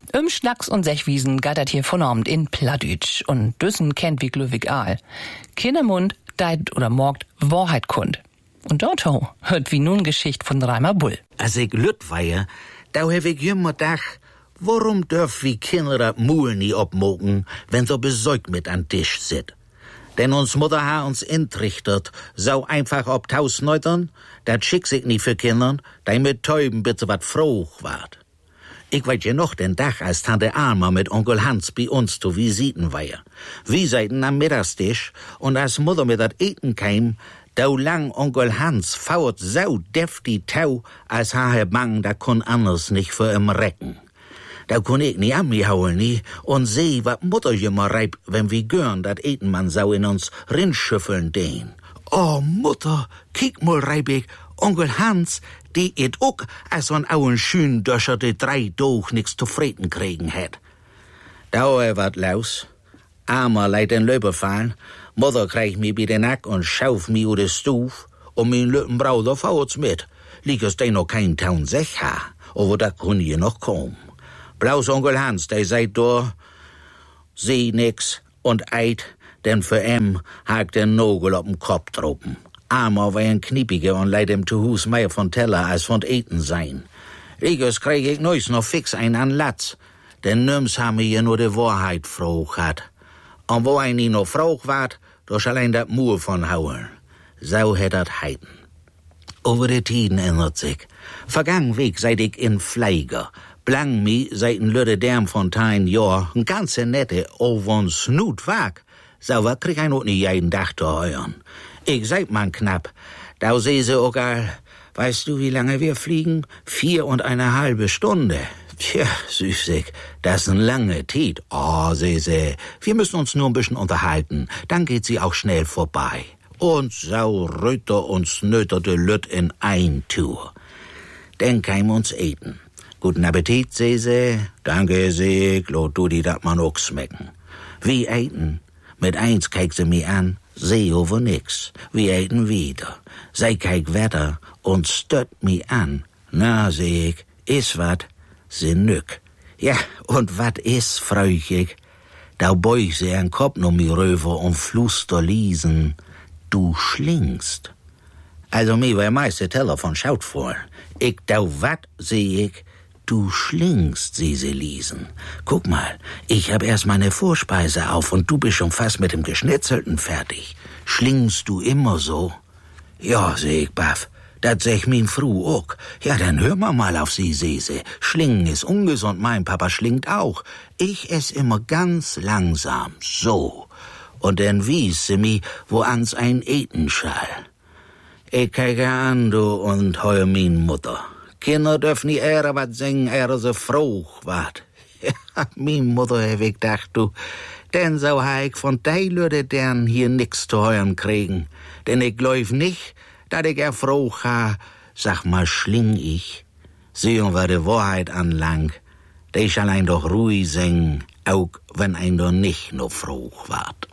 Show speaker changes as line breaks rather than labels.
Schnacks und Sechwiesen gattert hier vernormt in Plattdütsch und Düssen kennt wie glücklich all. Kindermund, deit oder morgt Wahrheit kund. Und dort hört wie nun Geschicht von Reimer Bull.
Als ich lüt war, da hab ich immer gedacht, warum dürf wie Kinder dat Muhl nie obmoken, wenn so besäugt mit an Tisch sit? Denn uns Mutter ha uns intrichtert, so einfach ob Tausneutern, dat schick sich nie für Kindern, da mit Täuben bitte wat froh ward. Ich weiß ja noch den Tag, als Tante Alma mit Onkel Hans bei uns zu Visiten war. Wir seiten am Mittagstisch und als Mutter mit dat Eten kam, da lang Onkel Hans fauert so deftig Tau, als ha Mang, da kon anders nicht für im Recken. Da kun ich nie an mich hauen nie und seh, wat Mutter immer reib, wenn wir gören, dat Eten man sau in uns rinschüffeln den. Oh, Mutter, kick mal reib ich, Onkel Hans, die et ook, als man auch ein schön Döscher de 3 Doch nix zu freten kriegen hätt. Da wat laus. Armer leid den Löber fallen, Mutter krieg mi bei den Nack und schauf mi u de Stuf, und min lütten Brauder fahrt's mit. Lieg es de noch kein Taun sech ha, aber da kun je noch kommen. Blaus Onkel Hans, der seid da, seh nix und eit, denn für hakt den Nogel ob'n Kopf droppen. Armer war ein Kniepiger und leid ihm zu Hus mehr von Teller als von Eten sein. Liegers krieg ich neus noch fix ein an Latz, denn nirms haben wir ja nur die Wahrheit froh hat. Und wo ein nie noch froh ward, durch allein dat Mur von hauen. So hätt dat heiten. Over de Tiden ändert sich. Vergangen Weg seid ich in Fleiger. Blang mi seit n Lüde Derm von 10 Jahr, n ganze nette, ovon Snut wag. So wat krieg ein auch nie jeden Tag zu heuern. Ich seid man knapp. Da seh se auch all, weißt du, wie lange wir fliegen? 4,5 Stunden. Tja, süßig, das ist n lange Tiet. Oh, seh, wir müssen uns nur ein bisschen unterhalten, dann geht sie auch schnell vorbei. Und so rütter und snöterte Lüt in ein Tour. Dann käm uns eten. Guten Appetit, seh. Danke, seh, lot du die dat man auch schmecken. Wie eten? Mit eins keik sie mi an, seh over nix. Wir eten wieder. Sei keik Wetter und stört mi an. Na, seh ich, is wat? Sie nück. Ja, und wat is, freuch ich? Da beug sie ein Kopf no mi röver und fluster liesen. Du schlingst. Also mi war meiste Teller von Schaut vor. Ich da wat, seh ich? Du schlingst, sie liesen. Guck mal, ich hab erst meine Vorspeise auf und du bist schon fast mit dem Geschnitzelten fertig. Schlingst du immer so? Ja, seh ich baff. Dat sech min Fru ook. Ja, dann hör mal auf sie, Sese. Schlingen ist ungesund, mein Papa schlingt auch. Ich ess immer ganz langsam, so. Und dann wies sie mi, wo ans ein Eten schall. Ich keke an, du, und heuer min Mutter. Kinder dürfen nie wat singen, so froh wat. Ja, min Mutter hab ich gedacht, du. Denn so ha ich von dei Lüde dern hier nix zu heuern kriegen. Denn ich glaub nicht, dat ich froh ha, sag mal, schling ich. Sehen wir die Wahrheit anlang, de ich allein doch ruhig singen, auch wenn ein doch nicht nur froh wart.